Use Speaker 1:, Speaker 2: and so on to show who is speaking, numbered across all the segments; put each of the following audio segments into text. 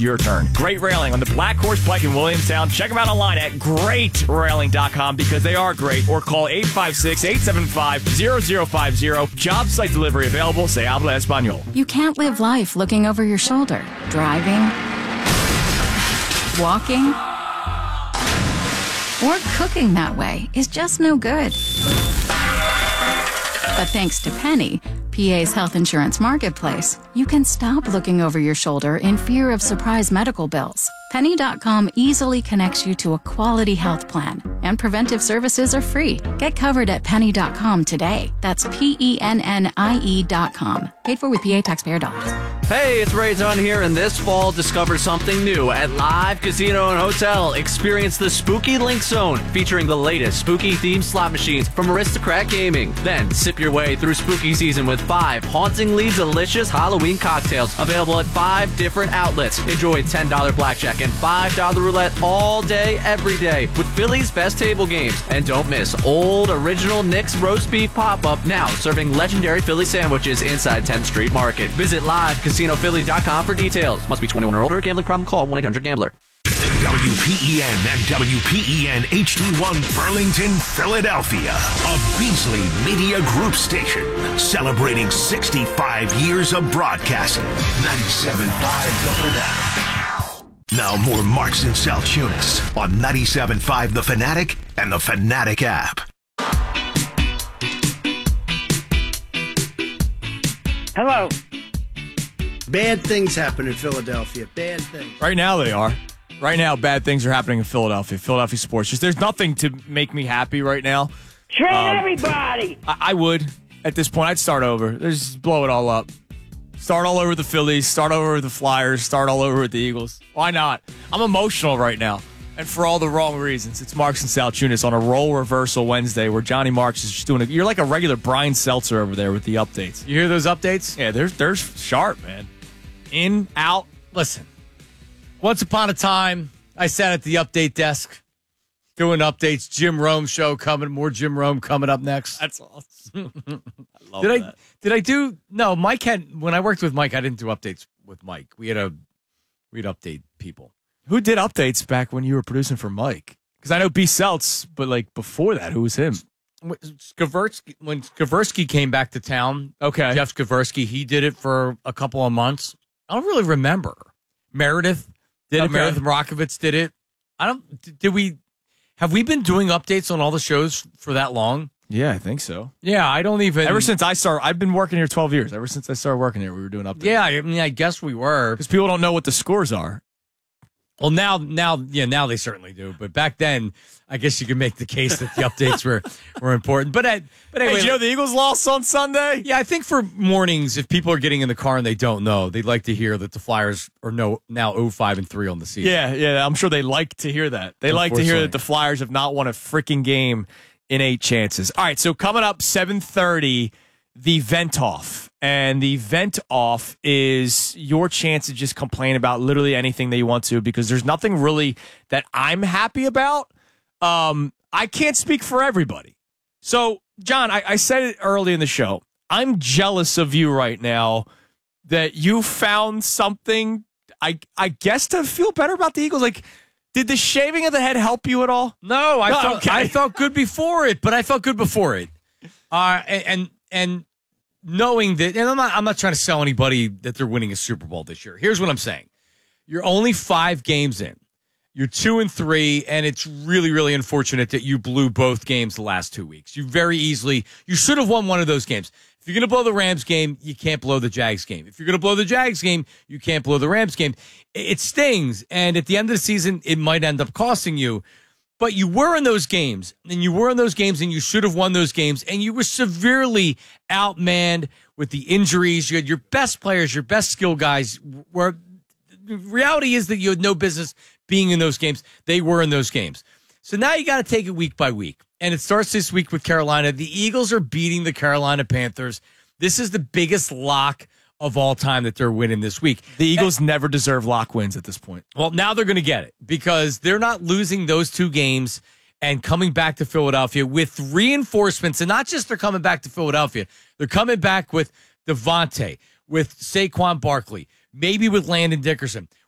Speaker 1: Your turn. Great Railing on the Black Horse Pike in Williamstown. Check them out online at greatrailing.com because they are great. Or call 856-875-0050. Job site delivery available. Se habla español.
Speaker 2: You can't live life looking over your shoulder. Driving, walking, or cooking that way is just no good. But thanks to Penny, PA's health insurance marketplace, you can stop looking over your shoulder in fear of surprise medical bills. Penny.com easily connects you to a quality health plan, and preventive services are free. Get covered at Penny.com today. That's PENNIE.com. Paid for with PA taxpayer dollars.
Speaker 3: Hey, it's Rayzon here, and this fall, discover something new at Live Casino and Hotel. Experience the Spooky Link Zone, featuring the latest spooky-themed slot machines from Aristocrat Gaming. Then, sip your way through spooky season with 5 hauntingly delicious Halloween cocktails available at 5 different outlets. Enjoy $10 blackjack and $5 roulette all day, every day, with Philly's best table games. And don't miss Old Original Nick's Roast Beef Pop-Up, now serving legendary Philly sandwiches inside 10th Street Market. Visit LiveCasinoPhilly.com for details. Must be 21 or older. Gambling problem? Call 1-800-GAMBLER.
Speaker 4: WPEN and WPEN HD1 Burlington, Philadelphia. A Beasley Media Group station celebrating 65 years of broadcasting. 97.5 The Fanatic. Now more Marks and Saltunis on 97.5 The Fanatic and the Fanatic app.
Speaker 5: Hello. Bad things happen in Philadelphia. Bad things.
Speaker 1: Right now they are. Right now, bad things are happening in Philadelphia. Philadelphia sports. Just there's nothing to make me happy right now.
Speaker 5: Trade everybody.
Speaker 1: I would at this point. I'd start over. Just blow it all up. Start all over the Phillies. Start over with the Flyers. Start all over with the Eagles. Why not? I'm emotional right now, and for all the wrong reasons. It's Marks and Saltunis on a role reversal Wednesday, where Johnny Marks is just doing you're like a regular Brian Seltzer over there with the updates.
Speaker 6: You hear those updates?
Speaker 1: Yeah, they're sharp, man. In, out.
Speaker 6: Listen. Once upon a time, I sat at the update desk doing updates. Jim Rome show coming. More Jim Rome coming up next.
Speaker 1: That's awesome. I love that.
Speaker 6: Did I do? No, Mike had. When I worked with Mike, I didn't do updates with Mike. We'd update people.
Speaker 1: Who did updates back when you were producing for Mike? Because I know B. Seltz, but like before that, who was him?
Speaker 6: Skversky, when Skversky came back to town.
Speaker 1: Okay,
Speaker 6: Jeff Skversky, he did it for a couple of months. I don't really remember. Meredith. Meredith Marakovitz did it. Have we been doing updates on all the shows for that long?
Speaker 1: Yeah, I think so.
Speaker 6: Yeah, I don't even.
Speaker 1: Ever since I've been working here 12 years. Ever since I started working here, we were doing updates.
Speaker 6: Yeah, I mean, I guess we were.
Speaker 1: Because people don't know what the scores are.
Speaker 6: Well, now they certainly do. But back then, I guess you could make the case that the updates were important. But anyway,
Speaker 1: hey, did you know the Eagles lost on Sunday?
Speaker 6: Yeah, I think for mornings, if people are getting in the car and they don't know, they'd like to hear that the Flyers are now 0-5-3 on the season.
Speaker 1: Yeah, I'm sure they like to hear that. They like to hear that the Flyers have not won a freaking game in 8 chances. All right, so coming up 7:30, the Vent Off. And the Vent Off is your chance to just complain about literally anything that you want to, because there's nothing really that I'm happy about. I can't speak for everybody. So, John, I said it early in the show. I'm jealous of you right now that you found something, I guess, to feel better about the Eagles. Like, did the shaving of the head help you at all?
Speaker 6: No, I felt good before it, but I felt good before it. And knowing that, and I'm not trying to sell anybody that they're winning a Super Bowl this year. Here's what I'm saying. You're only 5 games in. You're 2-3, and it's really, really unfortunate that you blew both games the last 2 weeks. You should have won one of those games. If you're going to blow the Rams game, you can't blow the Jags game. If you're going to blow the Jags game, you can't blow the Rams game. It stings, and at the end of the season, it might end up costing you. But you were in those games, and you should have won those games, and you were severely outmanned with the injuries. You had your best players, your best skill guys. Where the reality is that you had no business being in those games. They were in those games. So now you got to take it week by week, and it starts this week with Carolina. The Eagles are beating the Carolina Panthers. This is the biggest lock of all time that they're winning this week.
Speaker 1: The Eagles never deserve lock wins at this point.
Speaker 6: Well, now they're going to get it because they're not losing those 2 games and coming back to Philadelphia with reinforcements. And not just they're coming back to Philadelphia. They're coming back with Devontae, with Saquon Barkley, maybe with Landon Dickerson.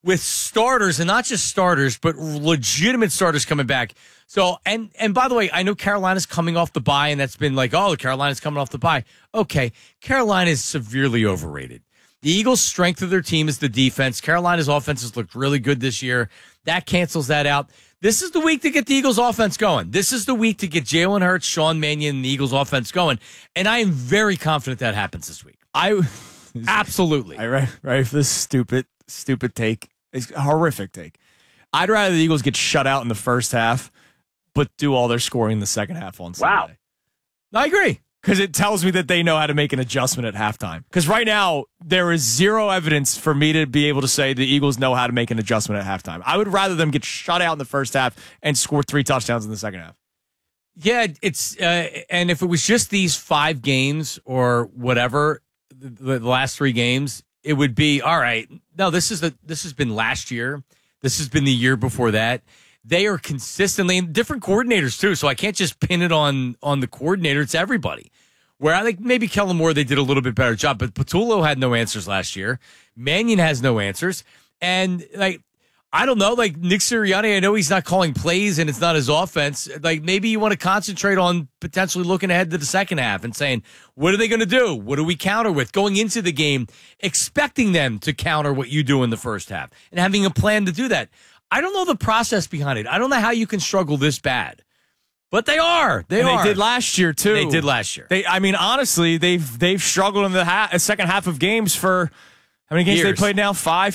Speaker 6: with starters, and not just starters, but legitimate starters coming back. So, and by the way, I know Carolina's coming off the bye, and that's been like, oh, Carolina's coming off the bye. Okay, Carolina is severely overrated. The Eagles' strength of their team is the defense. Carolina's offense has looked really good this year. That cancels that out. This is the week to get the Eagles' offense going. This is the week to get Jalen Hurts, Sean Mannion, and the Eagles' offense going. And I am very confident that happens this week. Absolutely.
Speaker 1: Right for this stupid take. It's a horrific take. I'd rather the Eagles get shut out in the first half, but do all their scoring in the second half on Sunday.
Speaker 6: Wow. I agree.
Speaker 1: Because it tells me that they know how to make an adjustment at halftime. Because right now, there is zero evidence for me to be able to say the Eagles know how to make an adjustment at halftime. I would rather them get shut out in the first half and score 3 touchdowns in the second half.
Speaker 6: Yeah, it's and if it was just these 5 games or whatever, the last 3 games, it would be all right. No, this has been last year. This has been the year before that. They are consistently, and different coordinators too, so I can't just pin it on the coordinator. It's everybody. Where I think maybe Kellen Moore, they did a little bit better job, but Patullo had no answers last year. Mannion has no answers. And, like, I don't know, like Nick Sirianni, I know he's not calling plays and it's not his offense. Like, maybe you want to concentrate on potentially looking ahead to the second half and saying, what are they going to do? What do we counter with? Going into the game, expecting them to counter what you do in the first half and having a plan to do that. I don't know the process behind it. I don't know how you can struggle this bad, but they are. They
Speaker 1: did last year too.
Speaker 6: They did last year.
Speaker 1: Honestly, they've struggled in the second half of games for how many games
Speaker 6: Years.
Speaker 1: they played now? 5,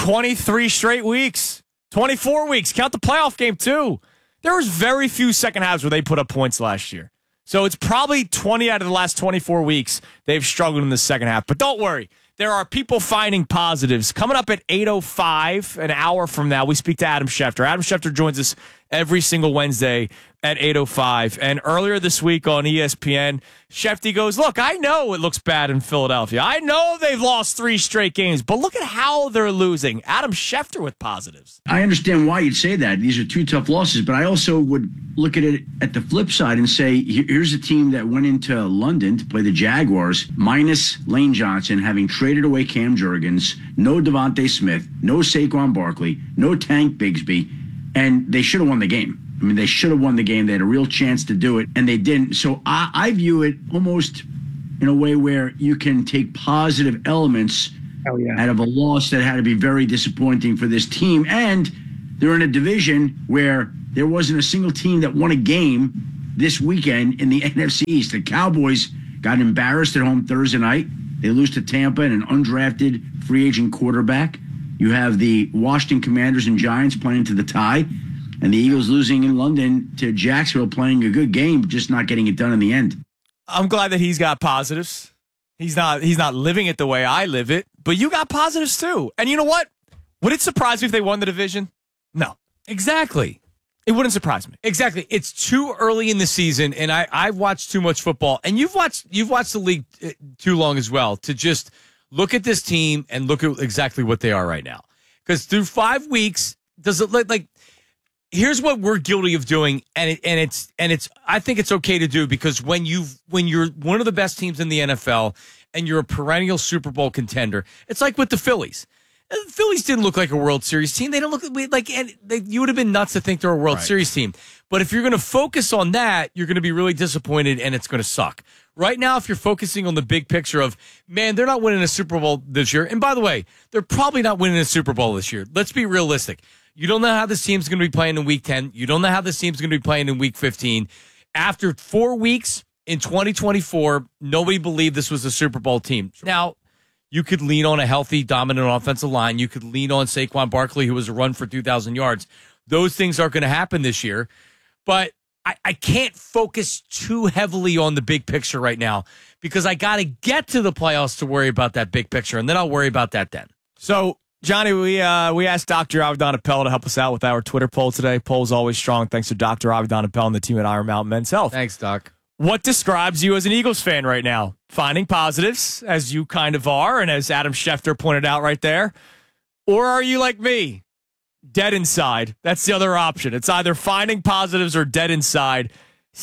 Speaker 1: 23 straight weeks, 24 weeks. Count the playoff game too. There was very few second halves where they put up points last year. So it's probably 20 out of the last 24 weeks they've struggled in the second half. But don't worry. There are people finding positives. Coming up at 8:05, an hour from now, we speak to Adam Schefter. Adam Schefter joins us every single Wednesday at 8:05. And earlier this week on ESPN, Schefty goes, look, I know it looks bad in Philadelphia. I know they've lost 3 straight games, but look at how they're losing. Adam Schefter with positives.
Speaker 7: I understand why you'd say that. These are 2 tough losses, but I also would look at it at the flip side and say, here's a team that went into London to play the Jaguars, minus Lane Johnson, having traded away Cam Jurgens, no Devontae Smith, no Saquon Barkley, no Tank Bigsby, and they should have won the game. I mean, they should have won the game. They had a real chance to do it, and they didn't. So I view it almost in a way where you can take positive elements out of a loss that had to be very disappointing for this team. And they're in a division where there wasn't a single team that won a game this weekend in the NFC East. The Cowboys got embarrassed at home Thursday night. They lose to Tampa and an undrafted free agent quarterback. You have the Washington Commanders and Giants playing to the tie. And the Eagles losing in London to Jacksonville, playing a good game, just not getting it done in the end.
Speaker 1: I'm glad that he's got positives. He's not living it the way I live it, but you got positives too. And you know what? Would it surprise me if they won the division? No.
Speaker 6: Exactly.
Speaker 1: It wouldn't surprise me.
Speaker 6: Exactly. It's too early in the season, and I've watched too much football, and you've watched the league too long as well to just look at this team and look at exactly what they are right now. Because through 5 weeks, does it look like? Here's what we're guilty of doing, and it's I think it's okay to do, because when you're one of the best teams in the NFL and you're a perennial Super Bowl contender, it's like with the Phillies. The Phillies didn't look like a World Series team. They don't look like, and you would have been nuts to think they're a World Series team. But if you're going to focus on that, you're going to be really disappointed, and it's going to suck. Right now, if you're focusing on the big picture of, man, they're not winning a Super Bowl this year. And by the way, they're probably not winning a Super Bowl this year. Let's be realistic. You don't know how this team's going to be playing in Week 10. You don't know how this team's going to be playing in Week 15. After 4 weeks in 2024, nobody believed this was a Super Bowl team. Sure. Now, you could lean on a healthy, dominant offensive line. You could lean on Saquon Barkley, who was a run for 2,000 yards. Those things aren't going to happen this year. But I can't focus too heavily on the big picture right now, because I got to get to the playoffs to worry about that big picture, and then I'll worry about that then.
Speaker 1: So, Johnny, we asked Dr. Avidan Appel to help us out with our Twitter poll today. Poll's always strong. Thanks to Dr. Avidan Appel and the team at Iron Mountain Men's Health.
Speaker 6: Thanks, Doc.
Speaker 1: What describes you as an Eagles fan right now? Finding positives, as you kind of are, and as Adam Schefter pointed out right there? Or are you like me, dead inside? That's the other option. It's either finding positives or dead inside.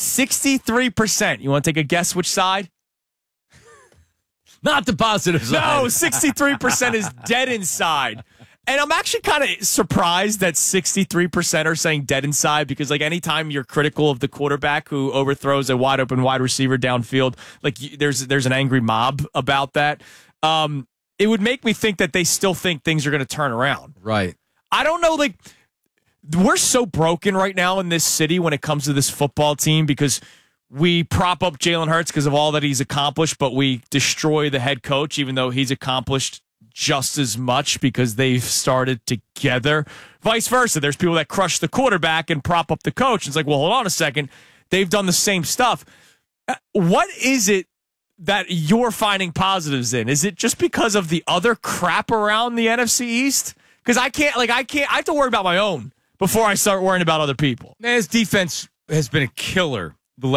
Speaker 1: 63%. You want to take a guess which side?
Speaker 6: Not the positive side.
Speaker 1: No, 63% is dead inside. And I'm actually kind of surprised that 63% are saying dead inside, because like anytime you're critical of the quarterback who overthrows a wide open wide receiver downfield, like there's an angry mob about that. It would make me think that they still think things are going to turn around.
Speaker 6: Right.
Speaker 1: I don't know. Like, we're so broken right now in this city when it comes to this football team, because we prop up Jalen Hurts because of all that he's accomplished, but we destroy the head coach, even though he's accomplished just as much because they've started together. Vice versa. There's people that crush the quarterback and prop up the coach. It's like, well, hold on a second. They've done the same stuff. What is it that you're finding positives in? Is it just because of the other crap around the NFC East? Because I have to worry about my own before I start worrying about other people.
Speaker 6: Man, his defense has been a killer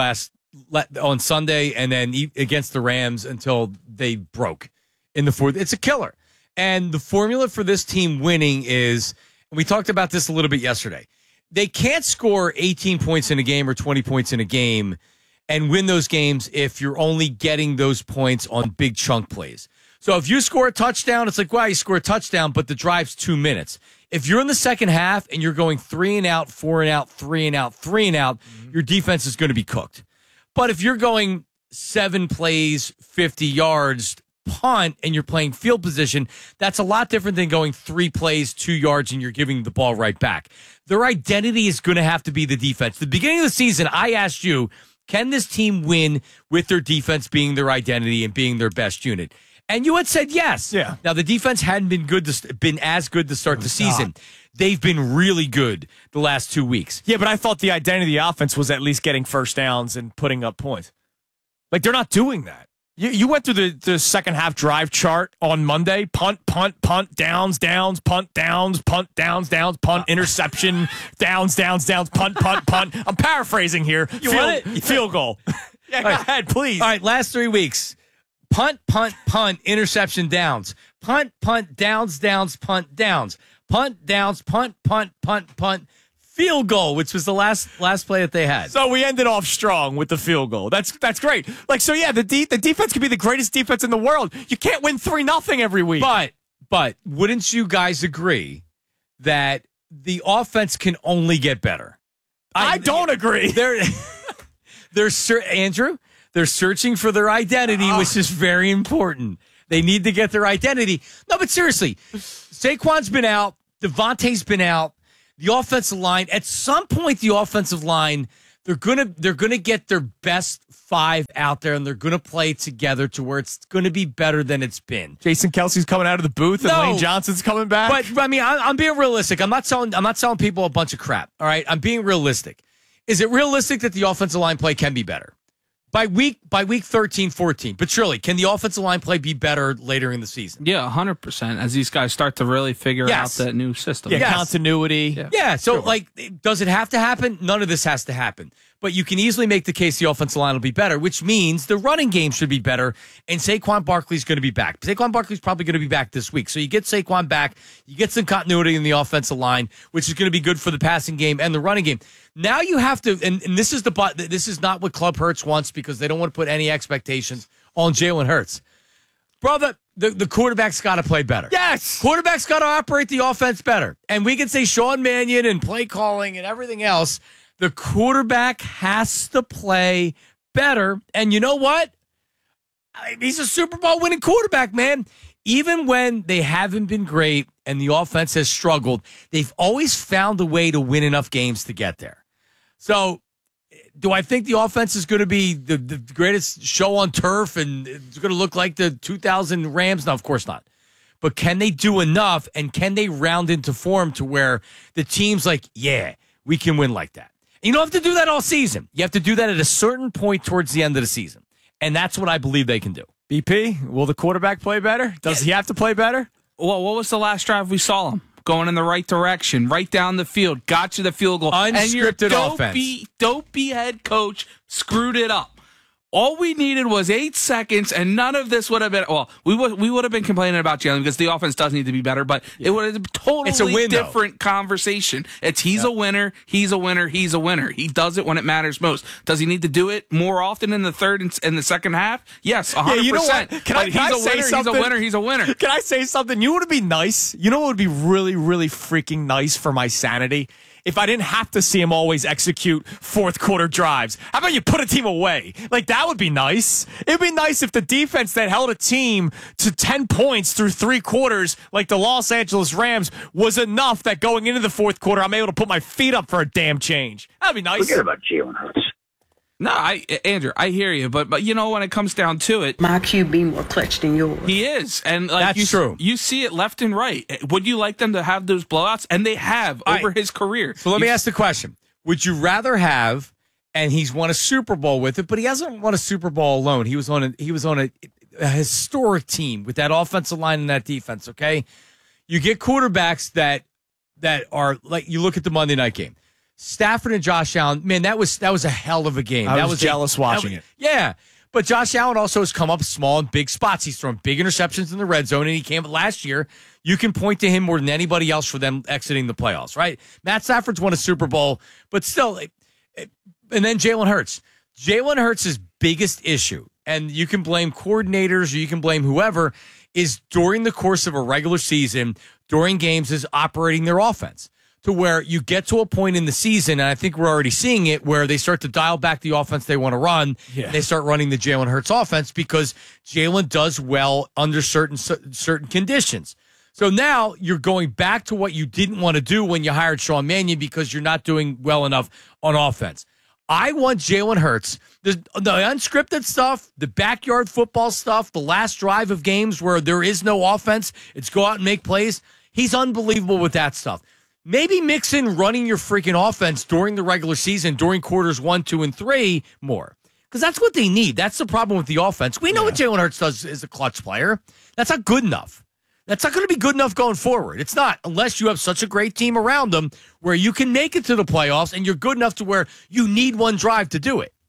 Speaker 6: on Sunday and then against the Rams until they broke in the fourth. It's a killer. And the formula for this team winning is, we talked about this a little bit yesterday, they can't score 18 points in a game or 20 points in a game and win those games if you're only getting those points on big chunk plays. So if you score a touchdown, it's like, wow, you score a touchdown, but the drive's 2 minutes. If you're in the second half and you're going 3 and out, 4 and out, 3 and out, 3 and out, your defense is going to be cooked. But if you're going 7 plays, 50 yards, punt, and you're playing field position, that's a lot different than going 3 plays, 2 yards, and you're giving the ball right back. Their identity is going to have to be the defense. The beginning of the season, I asked you, can this team win with their defense being their identity and being their best unit? And you had said yes.
Speaker 1: Yeah.
Speaker 6: Now, the defense hadn't been as good to start the season. They've been really good the last 2 weeks.
Speaker 1: Yeah, but I thought the identity of the offense was at least getting first downs and putting up points. Like, they're not doing that. You went through the second half drive chart on Monday. Punt, punt, punt, downs, punt, downs, punt, interception, downs, punt, punt. I'm paraphrasing here. Field goal. Yeah, go ahead, please.
Speaker 6: All right, last 3 weeks. Punt, interception, downs. Punt, downs, punt, downs. Punt, downs, punt. Field goal, which was the last play that they had.
Speaker 1: So we ended off strong with the field goal. That's great. Like, so yeah, the defense could be the greatest defense in the world. You can't win 3-0 every week.
Speaker 6: But wouldn't you guys agree that the offense can only get better?
Speaker 1: I don't agree.
Speaker 6: Andrew, they're searching for their identity, which is very important. They need to get their identity. No, but seriously, Saquon's been out. Devontae's been out. The offensive line, at some point, the offensive line, they're gonna get their best 5 out there, and they're gonna play together to where it's gonna be better than it's been.
Speaker 1: Jason Kelsey's coming out of the booth, and Lane Johnson's coming back.
Speaker 6: But I mean, I'm being realistic. I'm not telling people a bunch of crap. All right, I'm being realistic. Is it realistic that the offensive line play can be better by week 13, 14? But surely, can the offensive line play be better later in the season?
Speaker 8: Yeah, 100%. As these guys start to really figure out that new system.
Speaker 1: Yeah, continuity.
Speaker 6: Yeah. So, does it have to happen? None of this has to happen. But you can easily make the case the offensive line will be better, which means the running game should be better, and Saquon Barkley's going to be back. Saquon Barkley's probably going to be back this week. So you get Saquon back, you get some continuity in the offensive line, which is going to be good for the passing game and the running game. Now you have to, and this is not what Club Hurts wants, because they don't want to put any expectations on Jalen Hurts. Brother, the quarterback's got to play better.
Speaker 1: Yes!
Speaker 6: Quarterback's got to operate the offense better. And we can say Sean Mannion and play calling and everything else. The quarterback has to play better. And you know what? He's a Super Bowl winning quarterback, man. Even when they haven't been great and the offense has struggled, they've always found a way to win enough games to get there. So, do I think the offense is going to be the greatest show on turf and it's going to look like the 2000 Rams? No, of course not. But can they do enough, and can they round into form to where the team's like, yeah, we can win like that? And you don't have to do that all season. You have to do that at a certain point towards the end of the season. And that's what I believe they can do.
Speaker 1: BP, will the quarterback play better? Does he have to play better?
Speaker 8: Well, what was the last drive we saw him? Going in the right direction, right down the field, got you the field goal.
Speaker 6: Unscripted offense.
Speaker 8: Dopey head coach screwed it up. All we needed was 8 seconds, and none of this would have been. Well, we would have been complaining about Jalen because the offense does need to be better, but it would have been totally different conversation. He's a winner, he's a winner, he's a winner. He does it when it matters most. Does he need to do it more often in the third and the second half? Yes, 100%.
Speaker 1: Yeah, you know what?
Speaker 8: He's a winner. He's a winner.
Speaker 1: Can I say something? You know what would be nice? You know what would be really, really freaking nice for my sanity? If I didn't have to see him always execute fourth quarter drives. How about you put a team away? Like, that would be nice. It'd be nice if the defense that held a team to 10 points through 3 quarters, like the Los Angeles Rams, was enough that going into the fourth quarter, I'm able to put my feet up for a damn change. That'd be nice.
Speaker 9: Forget about Jalen Hurts.
Speaker 8: No, Andrew, I hear you, but you know, when it comes down to it,
Speaker 10: my QB more clutch than yours.
Speaker 8: He is, and like
Speaker 1: that's true.
Speaker 8: You see it left and right. Would you like them to have those blowouts? And they have over his career.
Speaker 6: So let me ask the question: would you rather have? And he's won a Super Bowl with it, but he hasn't won a Super Bowl alone. He was on a historic team with that offensive line and that defense. Okay, you get quarterbacks that are like, you look at the Monday night game. Stafford and Josh Allen, man, that was a hell of a game.
Speaker 1: I was jealous watching it.
Speaker 6: Yeah, but Josh Allen also has come up small in big spots. He's thrown big interceptions in the red zone, and he came last year. You can point to him more than anybody else for them exiting the playoffs, right? Matt Stafford's won a Super Bowl, but still, and then Jalen Hurts. Jalen Hurts' biggest issue, and you can blame coordinators or you can blame whoever, is during the course of a regular season, during games, is operating their offense. To where you get to a point in the season, and I think we're already seeing it, where they start to dial back the offense they want to run. Yeah. And they start running the Jalen Hurts offense because Jalen does well under certain conditions. So now you're going back to what you didn't want to do when you hired Sean Mannion because you're not doing well enough on offense. I want Jalen Hurts, the unscripted stuff, the backyard football stuff, the last drive of games where there is no offense, it's go out and make plays. He's unbelievable with that stuff. Maybe mix in running your freaking offense during the regular season, during quarters 1, 2, and 3 more. Because that's what they need. That's the problem with the offense. We know what Jalen Hurts does as a clutch player. That's not good enough. That's not going to be good enough going forward. It's not, unless you have such a great team around them where you can make it to the playoffs and you're good enough to where you need one drive to do it.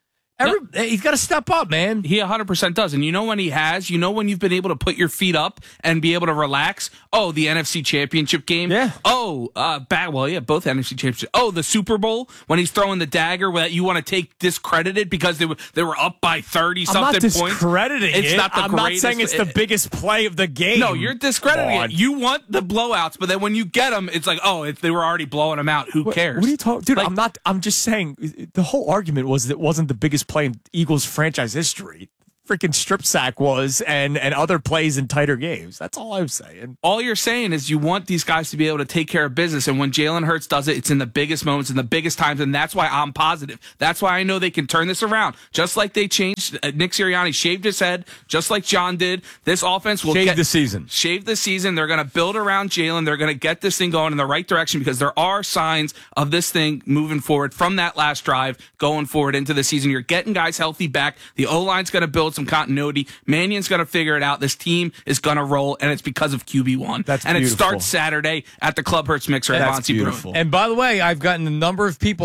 Speaker 6: He's got to step up, man.
Speaker 8: He 100% does. And you know when he has? You know when you've been able to put your feet up and be able to relax? Oh, the NFC Championship game.
Speaker 1: Yeah.
Speaker 8: Oh, both NFC Championship. Oh, the Super Bowl when he's throwing the dagger that you want to take discredited because they were up by 30-something points.
Speaker 1: I'm not discrediting it. I'm not saying it's the biggest play of the game.
Speaker 8: No, you're discrediting it. You want the blowouts, but then when you get them, it's like, they were already blowing them out. Who cares?
Speaker 1: What are you talking? Dude, I'm just saying the whole argument was that it wasn't the biggest play in Eagles franchise history. Freaking strip sack was and other plays in tighter games. That's all I'm saying.
Speaker 8: All you're saying is you want these guys to be able to take care of business, and when Jalen Hurts does it, it's in the biggest moments, in the biggest times, and that's why I'm positive. That's why I know they can turn this around. Just like they changed, Nick Sirianni shaved his head, just like John did. This offense will
Speaker 6: shave the season.
Speaker 8: Shave the season. They're going to build around Jalen. They're going to get this thing going in the right direction because there are signs of this thing moving forward from that last drive going forward into the season. You're getting guys healthy back. The O-line's going to build some continuity. Mannion's going to figure it out. This team is going to roll, and it's because of QB1.
Speaker 1: That's
Speaker 8: and
Speaker 1: beautiful.
Speaker 8: It starts Saturday at the Club Hertz Mixer at Bonsi Bruin.
Speaker 6: And by the way, I've gotten a number of people